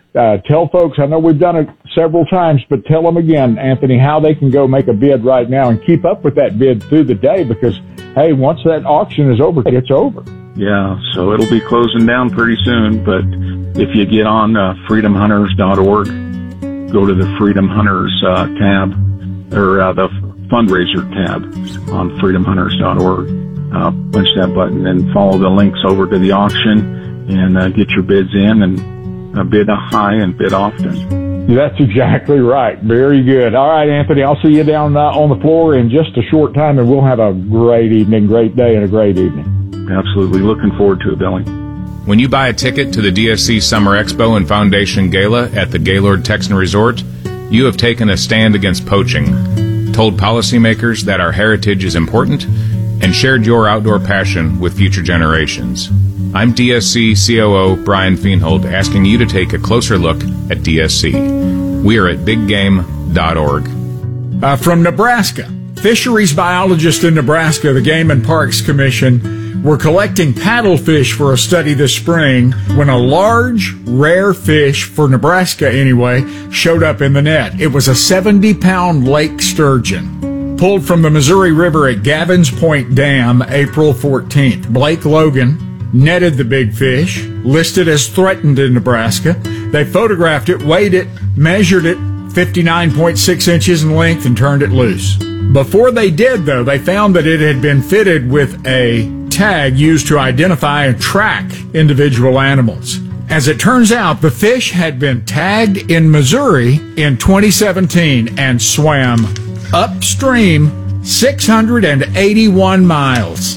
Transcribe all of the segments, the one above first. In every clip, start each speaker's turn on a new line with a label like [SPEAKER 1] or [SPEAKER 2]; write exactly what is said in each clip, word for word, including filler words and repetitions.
[SPEAKER 1] uh, tell folks, I know we've done it several times, but tell them again, Anthony, how they can go make a bid right now and keep up with that bid through the day because, hey, once that auction is over, it's over.
[SPEAKER 2] Yeah, so it'll be closing down pretty soon, but if you get on uh, freedom hunters dot org, go to the Freedom Hunters uh, tab, or uh, the fundraiser tab on freedom hunters dot org. Uh, punch that button and follow the links over to the auction and uh, get your bids in and uh, bid high and bid often.
[SPEAKER 1] That's exactly right. Very good. All right, Anthony, I'll see you down uh, on the floor in just a short time, and we'll have a great evening, great day, and a great evening.
[SPEAKER 2] Absolutely. Looking forward to it, Billy.
[SPEAKER 3] When you buy a ticket to the D S C Summer Expo and Foundation Gala at the Gaylord Texan Resort, you have taken a stand against poaching, told policymakers that our heritage is important, and shared your outdoor passion with future generations. I'm D S C C O O Brian Feenhold, asking you to take a closer look at D S C. We are at big game dot org.
[SPEAKER 4] Uh, from Nebraska, fisheries biologists in Nebraska, the Game and Parks Commission, were collecting paddlefish for a study this spring when a large, rare fish, for Nebraska anyway, showed up in the net. It was a seventy-pound lake sturgeon, pulled from the Missouri River at Gavin's Point Dam April fourteenth. Blake Logan netted the big fish, listed as threatened in Nebraska. They photographed it, weighed it, measured it, fifty-nine point six inches in length, and turned it loose. Before they did, though, they found that it had been fitted with a tag used to identify and track individual animals. As it turns out, the fish had been tagged in Missouri in twenty seventeen and swam upstream six hundred eighty-one miles.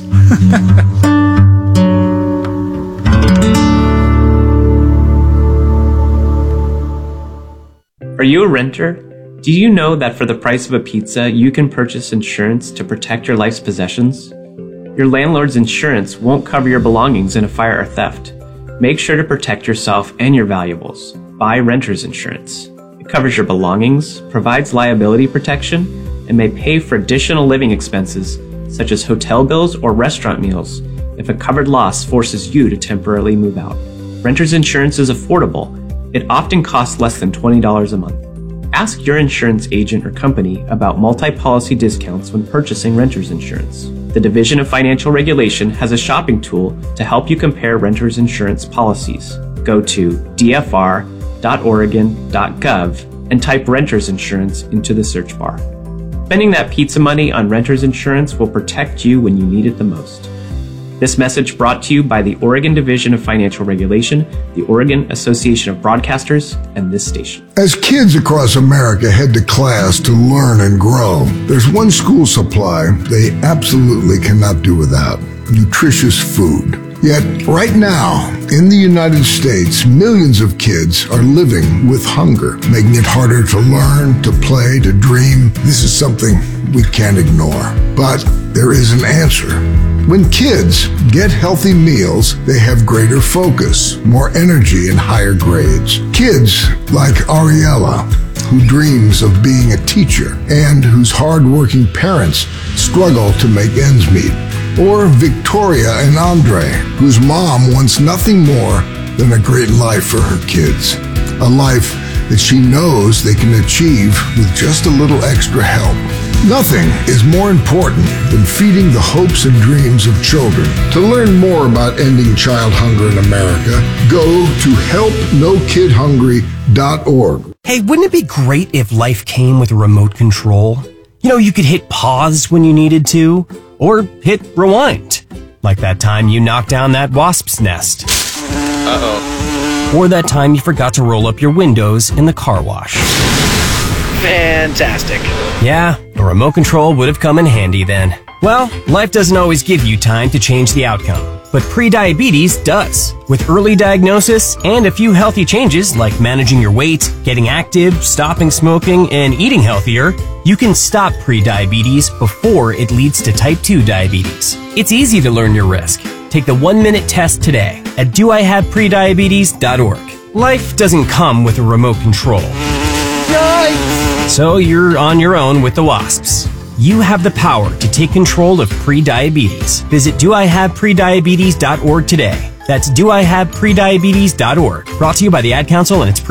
[SPEAKER 5] Are you a renter? Do you know that for the price of a pizza, you can purchase insurance to protect your life's possessions? Your landlord's insurance won't cover your belongings in a fire or theft. Make sure to protect yourself and your valuables. Buy renter's insurance. It covers your belongings, provides liability protection, and may pay for additional living expenses such as hotel bills or restaurant meals if a covered loss forces you to temporarily move out. Renter's insurance is affordable. It often costs less than twenty dollars a month. Ask your insurance agent or company about multi-policy discounts when purchasing renter's insurance. The Division of Financial Regulation has a shopping tool to help you compare renter's insurance policies. Go to d f r dot oregon dot gov and type renter's insurance into the search bar. Spending that pizza money on renter's insurance will protect you when you need it the most. This message brought to you by the Oregon Division of Financial Regulation, the Oregon Association of Broadcasters, and this station.
[SPEAKER 6] As kids across America head to class to learn and grow, there's one school supply they absolutely cannot do without: nutritious food. Yet, right now, in the United States, millions of kids are living with hunger, making it harder to learn, to play, to dream. This is something we can't ignore. But there is an answer. When kids get healthy meals, they have greater focus, more energy, and higher grades. Kids like Ariella, who dreams of being a teacher and whose hard-working parents struggle to make ends meet. Or Victoria and Andre, whose mom wants nothing more than a great life for her kids. A life that she knows they can achieve with just a little extra help. Nothing is more important than feeding the hopes and dreams of children. To learn more about ending child hunger in America, go to help no kid hungry dot org.
[SPEAKER 7] Hey, wouldn't it be great if life came with a remote control? You know, you could hit pause when you needed to, or hit rewind, like that time you knocked down that wasp's nest.
[SPEAKER 8] Uh-oh.
[SPEAKER 7] Or that time you forgot to roll up your windows in the car wash.
[SPEAKER 8] Fantastic.
[SPEAKER 7] Yeah, a remote control would have come in handy then. Well, life doesn't always give you time to change the outcome, but prediabetes does. With early diagnosis and a few healthy changes like managing your weight, getting active, stopping smoking, and eating healthier, you can stop prediabetes before it leads to type two diabetes. It's easy to learn your risk. Take the one-minute test today at do I have prediabetes dot org. Life doesn't come with a remote control. Yikes! So you're on your own with the wasps. You have the power to take control of prediabetes. Visit do I have prediabetes dot org today. That's do I have prediabetes dot org. Brought to you by the Ad Council and its